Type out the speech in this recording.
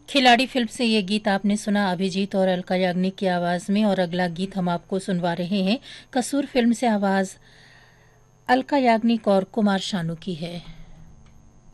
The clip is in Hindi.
खिलाड़ी फिल्म से ये गीत आपने सुना अभिजीत और अलका याग्निक की आवाज में। और अगला गीत हम आपको सुनवा रहे हैं कसूर फिल्म से। आवाज अलका याग्निक और कुमार शानू की है।